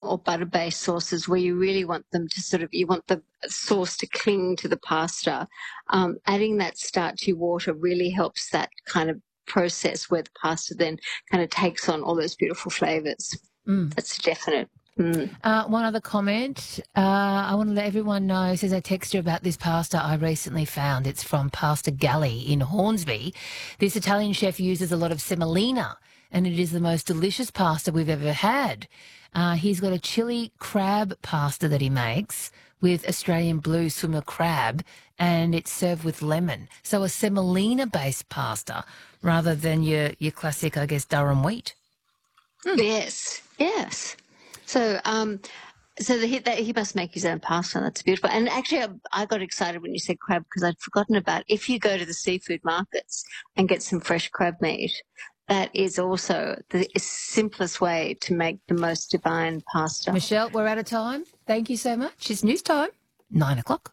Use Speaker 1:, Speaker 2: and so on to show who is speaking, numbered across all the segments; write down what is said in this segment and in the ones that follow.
Speaker 1: or butter-based sauces where you really want them to you want the sauce to cling to the pasta, adding that starchy water really helps that kind of process where the pasta then kind of takes on all those beautiful flavours. That's definite.
Speaker 2: One other comment. I want to let everyone know, says a texter about this pasta I recently found. It's from Pasta Galley in Hornsby. This Italian chef uses a lot of semolina, and it is the most delicious pasta we've ever had. He's got a chili crab pasta that he makes with Australian blue swimmer crab, and it's served with lemon. So a semolina-based pasta rather than your classic, I guess, Durham wheat.
Speaker 1: Yes. So, he must make his own pasta. That's beautiful. And actually, I got excited when you said crab because I'd forgotten about if you go to the seafood markets and get some fresh crab meat, that is also the simplest way to make the most divine pasta.
Speaker 2: Michelle, we're out of time. Thank you so much. It's news time, 9 o'clock.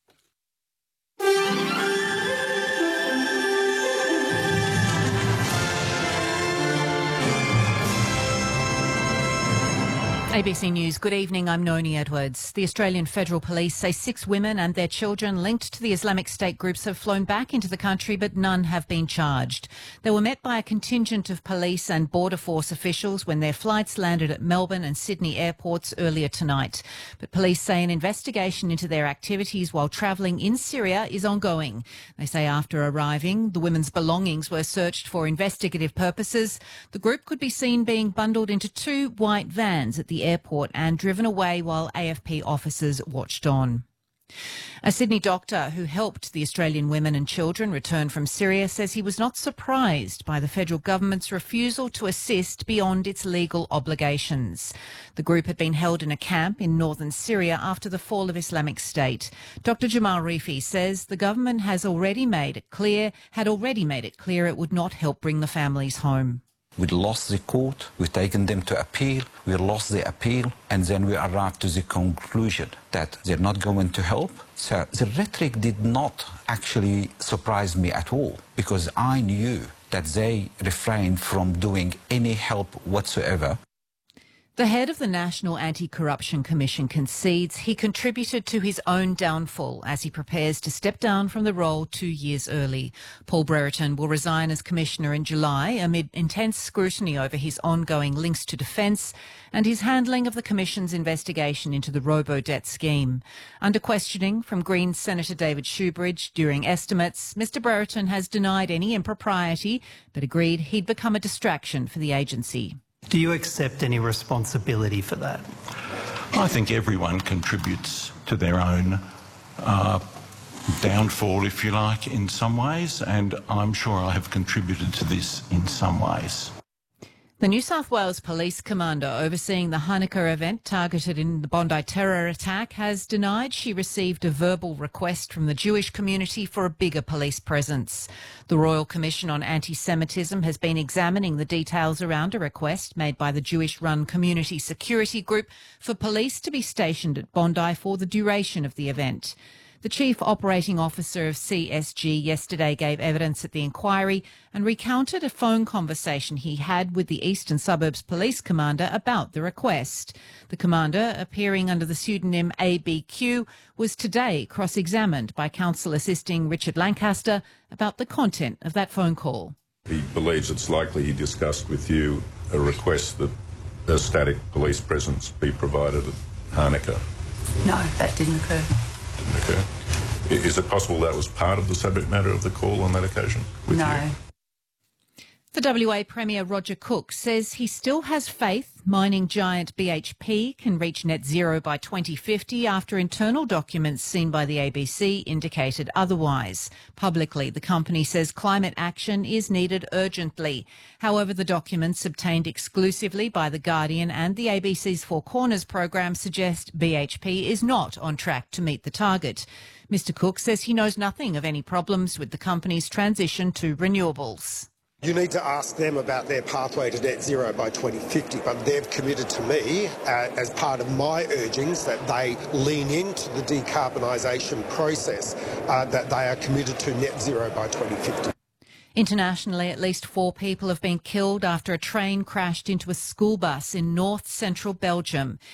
Speaker 3: ABC News, good evening, I'm Noni Edwards. The Australian Federal Police say 6 women and their children linked to the Islamic State groups have flown back into the country, but none have been charged. They were met by a contingent of police and Border Force officials when their flights landed at Melbourne and Sydney airports earlier tonight. But police say an investigation into their activities while travelling in Syria is ongoing. They say after arriving, the women's belongings were searched for investigative purposes. The group could be seen being bundled into 2 white vans at the airport and driven away while AFP officers watched on. A Sydney doctor who helped the Australian women and children return from Syria says he was not surprised by the federal government's refusal to assist beyond its legal obligations. The group had been held in a camp in northern Syria after the fall of Islamic State. Dr Jamal Rifi says the government had already made it clear it would not help bring the families home.
Speaker 4: We lost the court, we've taken them to appeal, we lost the appeal, and then we arrived to the conclusion that they're not going to help. So the rhetoric did not actually surprise me at all, because I knew that they refrained from doing any help whatsoever.
Speaker 3: The head of the National Anti-Corruption Commission concedes he contributed to his own downfall as he prepares to step down from the role 2 years early. Paul Brereton will resign as Commissioner in July amid intense scrutiny over his ongoing links to defence and his handling of the Commission's investigation into the robo-debt scheme. Under questioning from Greens Senator David Shoebridge during estimates, Mr Brereton has denied any impropriety but agreed he'd become a distraction for the agency.
Speaker 5: Do you accept any responsibility for that?
Speaker 6: I think everyone contributes to their own downfall, if you like, in some ways, and I'm sure I have contributed to this in some ways.
Speaker 3: The New South Wales Police Commander overseeing the Hanukkah event targeted in the Bondi terror attack has denied she received a verbal request from the Jewish community for a bigger police presence. The Royal Commission on Anti-Semitism has been examining the details around a request made by the Jewish-run Community Security Group for police to be stationed at Bondi for the duration of the event. The Chief Operating Officer of CSG yesterday gave evidence at the inquiry and recounted a phone conversation he had with the Eastern Suburbs Police Commander about the request. The Commander, appearing under the pseudonym ABQ, was today cross-examined by counsel assisting Richard Lancaster about the content of that phone call.
Speaker 7: He believes it's likely he discussed with you a request that a static police presence be provided at Hanukkah.
Speaker 8: No, that didn't occur.
Speaker 7: Okay. Is it possible that was part of the subject matter of the call on that occasion?
Speaker 8: No.
Speaker 3: The WA Premier Roger Cook says he still has faith mining giant BHP can reach net zero by 2050 after internal documents seen by the ABC indicated otherwise. Publicly, the company says climate action is needed urgently. However, the documents obtained exclusively by The Guardian and the ABC's Four Corners program suggest BHP is not on track to meet the target. Mr Cook says he knows nothing of any problems with the company's transition to renewables.
Speaker 9: You need to ask them about their pathway to net zero by 2050, but they've committed to me, as part of my urgings, that they lean into the decarbonisation process, that they are committed to net zero by 2050.
Speaker 3: Internationally, at least 4 people have been killed after a train crashed into a school bus in north-central Belgium.